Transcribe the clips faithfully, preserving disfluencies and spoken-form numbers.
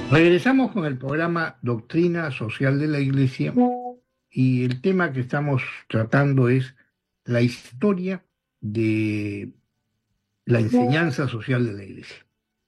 Regresamos con el programa Doctrina Social de la Iglesia y el tema que estamos tratando es la historia de la enseñanza social de la Iglesia.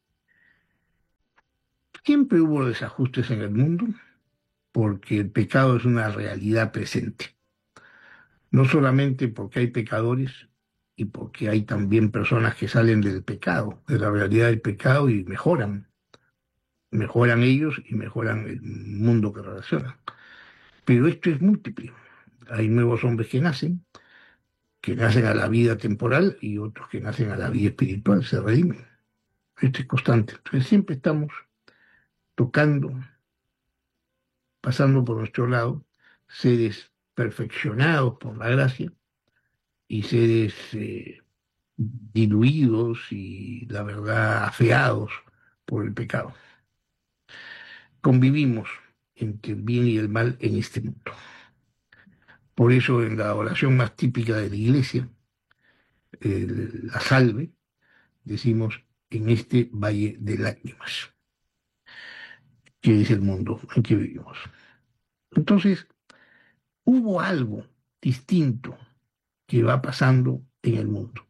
Siempre hubo desajustes en el mundo porque el pecado es una realidad presente, no solamente porque hay pecadores y porque hay también personas que salen del pecado, de la realidad del pecado y mejoran, mejoran ellos y mejoran el mundo que relacionan. Pero esto es múltiple. Hay nuevos hombres que nacen, que nacen a la vida temporal y otros que nacen a la vida espiritual, se redimen. Esto es constante. Entonces siempre estamos tocando, pasando por nuestro lado, seres perfeccionados por la gracia y seres eh, diluidos y, la verdad, afeados por el pecado. Convivimos entre el bien y el mal en este mundo. Por eso en la oración más típica de la iglesia, el- la salve, decimos en este valle de lágrimas, que es el mundo en que vivimos. Entonces, hubo algo distinto que va pasando en el mundo.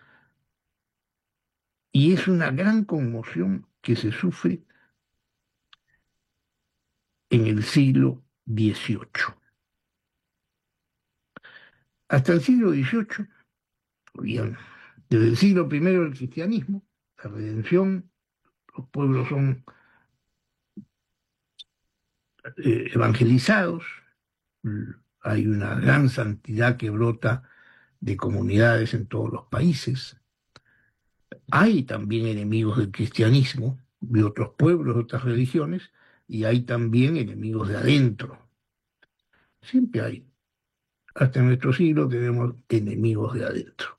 Y es una gran conmoción que se sufre en el siglo dieciocho. Hasta el siglo dieciocho, bien, desde el siglo primero del cristianismo, la redención, los pueblos son eh, evangelizados, hay una gran santidad que brota de comunidades en todos los países. Hay también enemigos del cristianismo, de otros pueblos, de otras religiones, y hay también enemigos de adentro. Siempre hay. Hasta en nuestro siglo tenemos enemigos de adentro.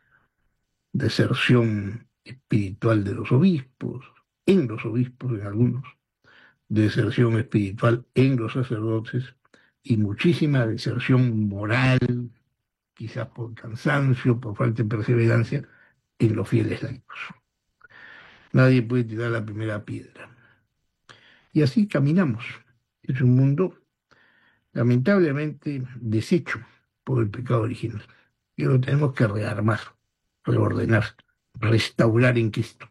Deserción espiritual de los obispos, en los obispos en algunos, deserción espiritual en los sacerdotes y muchísima deserción moral, quizás por cansancio, por falta de perseverancia, en los fieles laicos. Nadie puede tirar la primera piedra. Y así caminamos. Es un mundo lamentablemente deshecho por el pecado original. Y lo tenemos que rearmar, reordenar, restaurar en Cristo.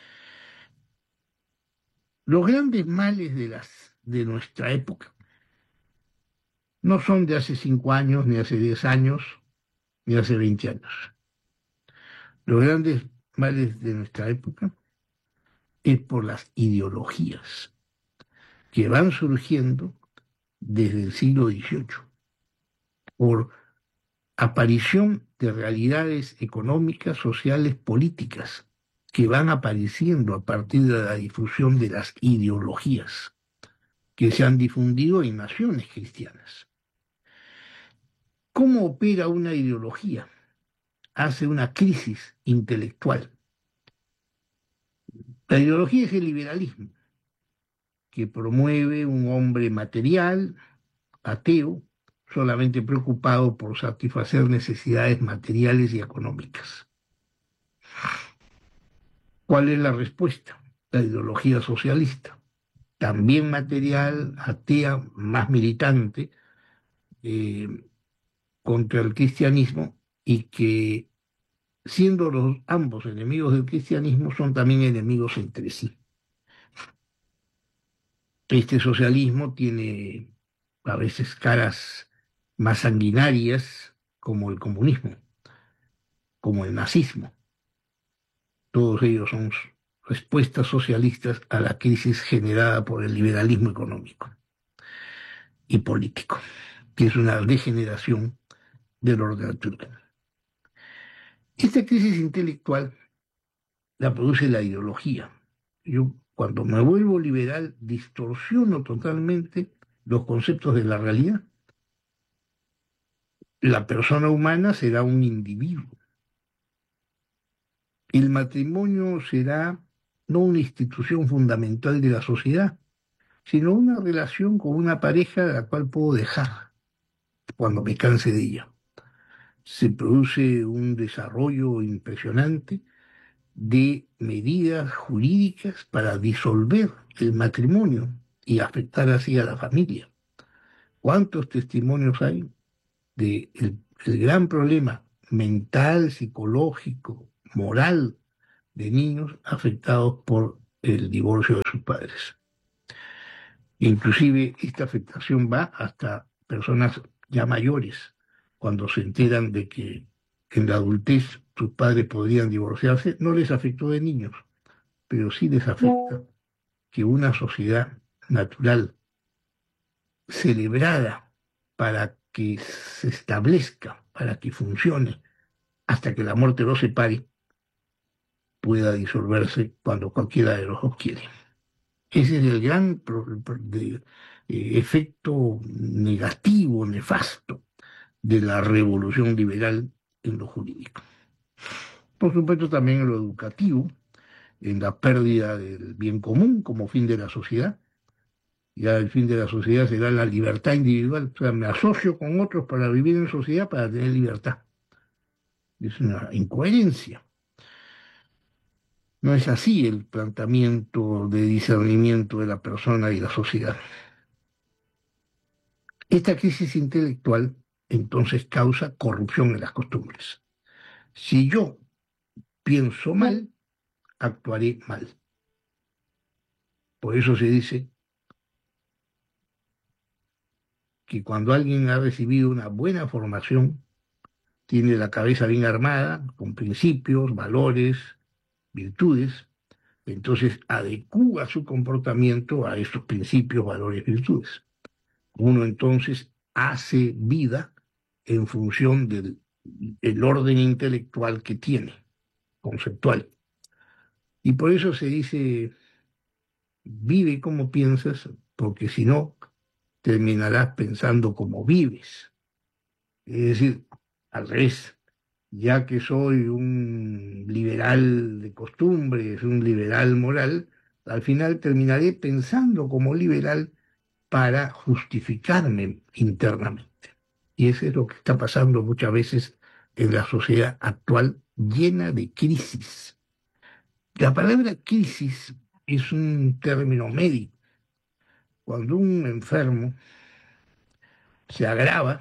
Los grandes males de, las, de nuestra época no son de hace cinco años, ni hace diez años, ni hace veinte años. Los grandes males de nuestra época es por las ideologías que van surgiendo desde el siglo dieciocho, por aparición de realidades económicas, sociales, políticas, que van apareciendo a partir de la difusión de las ideologías que se han difundido en naciones cristianas. ¿Cómo opera una ideología? Hace una crisis intelectual. La ideología es el liberalismo, que promueve un hombre material, ateo, solamente preocupado por satisfacer necesidades materiales y económicas. ¿Cuál es la respuesta? La ideología socialista, también material, atea, más militante, eh, contra el cristianismo y que, siendo los ambos enemigos del cristianismo, son también enemigos entre sí. Este socialismo tiene a veces caras más sanguinarias, como el comunismo, como el nazismo. Todos ellos son respuestas socialistas a la crisis generada por el liberalismo económico y político, que es una degeneración del orden natural. Esta crisis intelectual la produce la ideología. Yo, cuando me vuelvo liberal, distorsiono totalmente los conceptos de la realidad. La persona humana será un individuo. El matrimonio será no una institución fundamental de la sociedad, sino una relación con una pareja de la cual puedo dejar cuando me canse de ella. Se produce un desarrollo impresionante de medidas jurídicas para disolver el matrimonio y afectar así a la familia. ¿Cuántos testimonios hay de el, el gran problema mental, psicológico, moral de niños afectados por el divorcio de sus padres? Inclusive esta afectación va hasta personas ya mayores, cuando se enteran de que en la adultez sus padres podrían divorciarse, no les afectó de niños, pero sí les afecta que una sociedad natural, celebrada para que se establezca, para que funcione, hasta que la muerte los separe, pueda disolverse cuando cualquiera de los dos quiere. Ese es el gran pro, pro, de, eh, efecto negativo, nefasto de la revolución liberal en lo jurídico. Por supuesto también en lo educativo, en la pérdida del bien común como fin de la sociedad. Ya el fin de la sociedad será la libertad individual. O sea, me asocio con otros para vivir en sociedad, para tener libertad. Es una incoherencia. No es así el planteamiento de discernimiento de la persona y la sociedad. Esta crisis intelectual entonces causa corrupción en las costumbres. Si yo pienso mal, actuaré mal. Por eso se dice que cuando alguien ha recibido una buena formación, tiene la cabeza bien armada, con principios, valores, virtudes, entonces adecúa su comportamiento a esos principios, valores, virtudes. Uno entonces hace vida en función del el orden intelectual que tiene, conceptual. Y por eso se dice, vive como piensas, porque si no, terminarás pensando como vives. Es decir, al revés, ya que soy un liberal de costumbres, un liberal moral, al final terminaré pensando como liberal para justificarme internamente. Y eso es lo que está pasando muchas veces en la sociedad actual llena de crisis. La palabra crisis es un término médico. Cuando un enfermo se agrava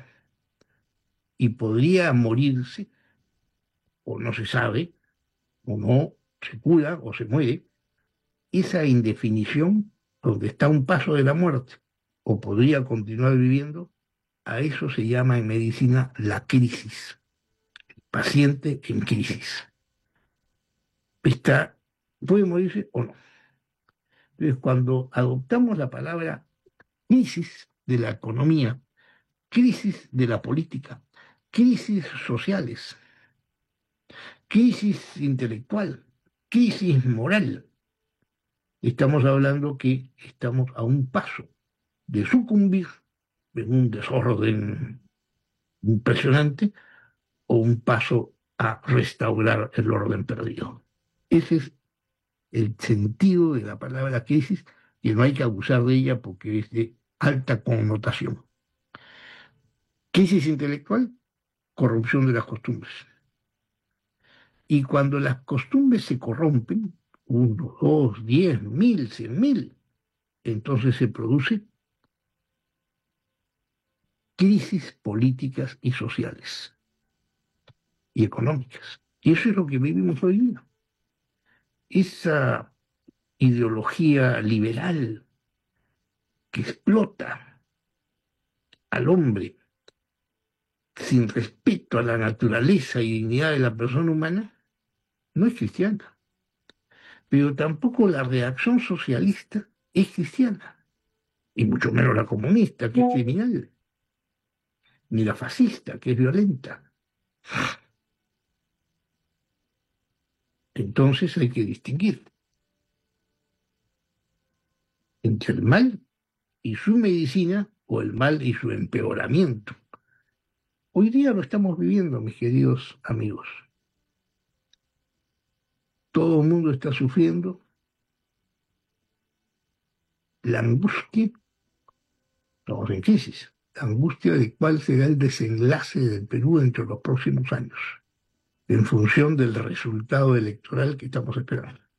y podría morirse, o no se sabe, o no se cura, o se muere, esa indefinición, donde está un paso de la muerte, o podría continuar viviendo, a eso se llama en medicina la crisis. Paciente en crisis. Está, puede morirse o no. Entonces, cuando adoptamos la palabra crisis de la economía, crisis de la política, crisis sociales, crisis intelectual, crisis moral, estamos hablando que estamos a un paso de sucumbir en un desorden impresionante o un paso a restaurar el orden perdido. Ese es el sentido de la palabra crisis, que no hay que abusar de ella porque es de alta connotación. Crisis intelectual, corrupción de las costumbres. Y cuando las costumbres se corrompen, uno, dos, diez, mil, cien mil, entonces se produce crisis políticas y sociales y económicas. Y eso es lo que vivimos hoy día. Esa ideología liberal que explota al hombre sin respeto a la naturaleza y dignidad de la persona humana, no es cristiana. Pero tampoco la reacción socialista es cristiana, y mucho menos la comunista, que es criminal, ni la fascista, que es violenta. Entonces hay que distinguir entre el mal y su medicina o el mal y su empeoramiento. Hoy día lo estamos viviendo, mis queridos amigos. Todo el mundo está sufriendo la angustia, estamos en crisis, la angustia de cuál será el desenlace del Perú dentro de los próximos años, en función del resultado electoral que estamos esperando.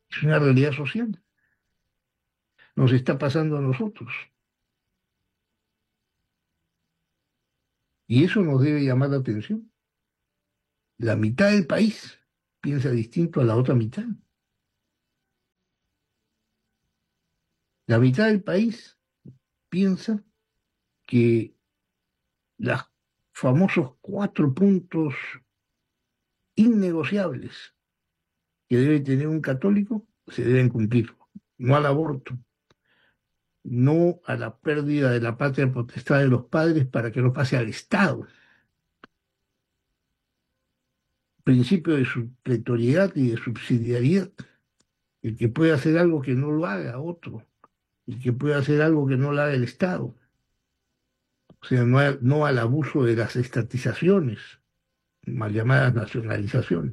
Es una realidad social. Nos está pasando a nosotros. Y eso nos debe llamar la atención. La mitad del país piensa distinto a la otra mitad. La mitad del país piensa que los famosos cuatro puntos innegociables que debe tener un católico se deben cumplir. No al aborto, no a la pérdida de la patria potestad de los padres para que no pase al Estado. Principio de supletoriedad y de subsidiariedad. El que puede hacer algo que no lo haga otro, el que puede hacer algo que no lo haga el Estado. O sea, no, a- no al abuso de las estatizaciones, mal llamadas nacionalizaciones,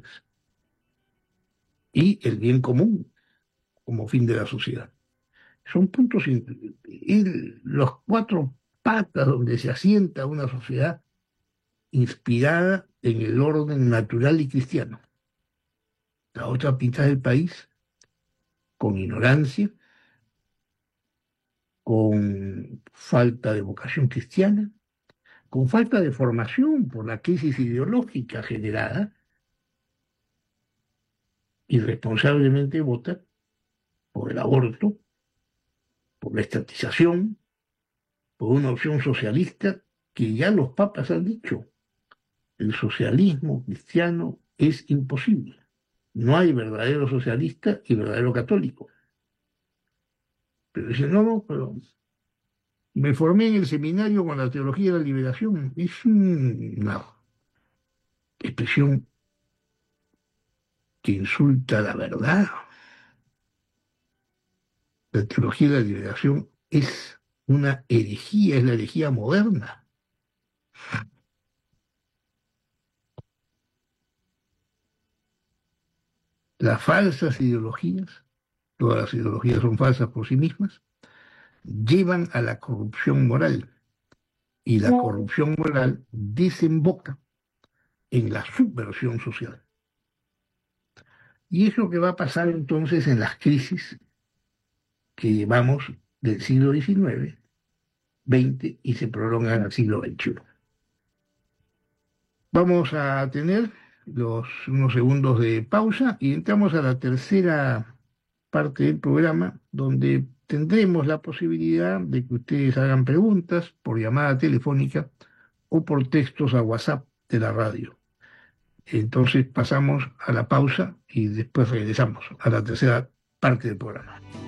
y el bien común como fin de la sociedad. Son puntos, in- y los cuatro patas donde se asienta una sociedad inspirada en el orden natural y cristiano. La otra mitad del país, con ignorancia, con falta de vocación cristiana, con falta de formación por la crisis ideológica generada, irresponsablemente vota por el aborto, por la estatización, por una opción socialista que ya los papas han dicho, el socialismo cristiano es imposible. No hay verdadero socialista y verdadero católico. Pero dicen, no, no, pero me formé en el seminario con la teología de la liberación. Es una expresión que insulta la verdad. La teología de la liberación es una herejía, es la herejía moderna. Las falsas ideologías, todas las ideologías son falsas por sí mismas, llevan a la corrupción moral y la corrupción moral desemboca en la subversión social. Y es lo que va a pasar entonces en las crisis que llevamos del siglo diecinueve, veinte y se prolongan al siglo veintiuno. Vamos a tener los, unos segundos de pausa y entramos a la tercera parte del programa donde tendremos la posibilidad de que ustedes hagan preguntas por llamada telefónica o por textos a WhatsApp de la radio. Entonces pasamos a la pausa y después regresamos a la tercera parte del programa.